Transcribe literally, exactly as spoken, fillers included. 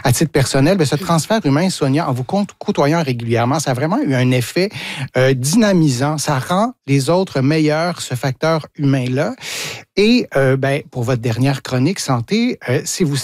À titre personnel, bien, ce transfert humain, Sonia, en vous côtoyant régulièrement, ça a vraiment eu un effet euh, dynamisant. Ça rend les autres meilleurs, ce facteur humain-là. Et euh, ben, pour votre dernière chronique santé, euh, si vous